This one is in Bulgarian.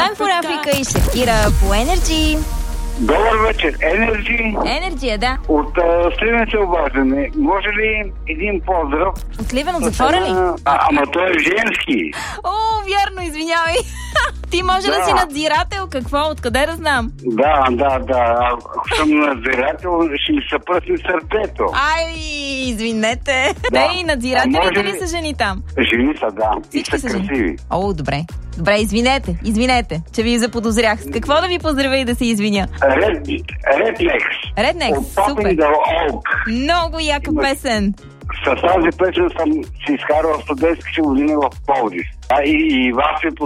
Time for Africa и Шакира по Energy. Добър вечер. Energy, да. От Сливен се обаждаме. Може ли един поздрав? От Сливен, от затвора ли? Ама той е женски. О, вярно, извинявай. Ти може да си надзирател, какво? Откъде да знам? Да. Ако съм надзирател, ще ми се пръсне сърцето. Ай, извинете. Да. И надзирателите ли са жени там? Жени са, да. Всички и са жени. красиви. О, добре. Добре, извинете, че ви заподозрях. С какво да ви поздравя и да се извиня? Rednex. Супер. Oak. Много яка песен. С тази песен съм си изкарал студентските години в Пловдив. И вас ви